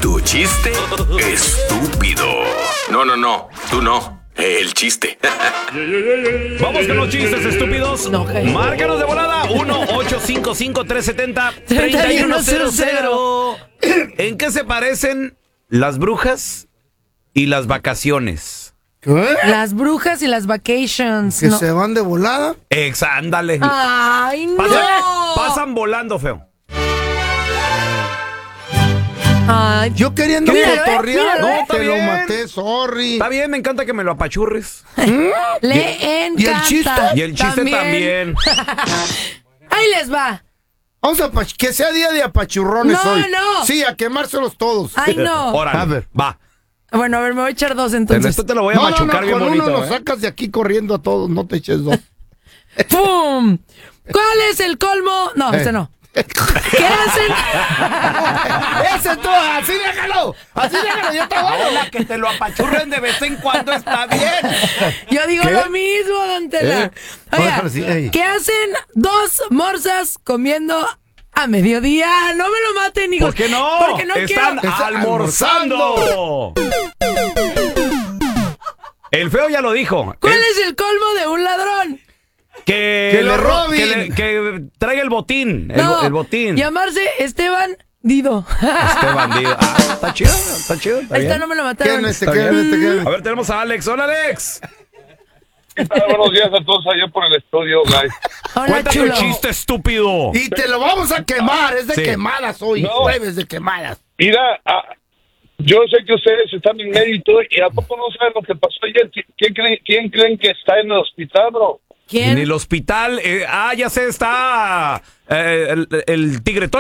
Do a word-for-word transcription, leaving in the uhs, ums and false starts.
Tu chiste estúpido. No, no, no, tú no. El chiste. Vamos con los chistes estúpidos. No, okay. Márcanos de volada. uno ocho cinco cinco, tres siete cero, tres uno cero cero. ¿En qué se parecen las brujas y las vacaciones? ¿Qué? Las brujas y las vacations. ¿Que no. se van de volada? Ex, ándale. Ay, no. Pasan, pasan volando, feo. Ay, Yo queriendo Míralo, eh, cotorrear, míralo, no, eh. te lo bien. maté, sorry. Está bien, me encanta que me lo apachurres. le encanta. ¿Y el chiste? Y el chiste también. Ahí les va. Vamos a apach- que sea día de apachurrones No, hoy. no. Sí, a quemárselos todos. Ay, no. Órale, A ver. va. Bueno, a ver, me voy a echar dos En entonces. esto te lo voy a No, no, machucar no, bien con bonito. uno nos ¿eh? sacas de aquí corriendo a todos, no te eches dos. ¡Pum! ¿Cuál es el colmo? No, Eh. este no. ¿Qué hacen? ¡Ese tú! ¡Así déjalo! ¡Así déjalo! ¡Ya está bueno! Hola, que te lo apachurren de vez en cuando está bien. Yo digo ¿Qué? lo mismo, Don Tela. ¿Eh? Oiga, Déjalo así, ey. ¿qué hacen dos morsas comiendo a mediodía? No me lo maten, hijos. ¿Por qué no? Porque no Están quiero... Está almorzando. El feo ya lo dijo. ¿Cuál El- es el colmo de un ladrón? Que, Que lo le ro- roben. que, le- que traiga el botín. El, No, el botín. llamarse Esteban Dido. Este bandido. Ah, está chido, está chido. Está Ahí está, bien. no me lo ¿Qué mataron. no este, Está qué bien. no este, qué A ver, tenemos a Alex. Hola, Alex. ¿Qué tal? Buenos días a todos allá por el estudio, guys. Hola, Cuéntame chulo. el chiste estúpido. Y te lo vamos a quemar, es de Sí. quemadas hoy, No. jueves de quemadas. Mira, ah, yo sé que ustedes están en mérito y a poco no saben lo que pasó ayer. ¿Qui- ¿Quién creen, quién creen que está en el hospital, bro? En ¿Quién? el hospital. eh, ah, ya sé, está eh, el, el tigre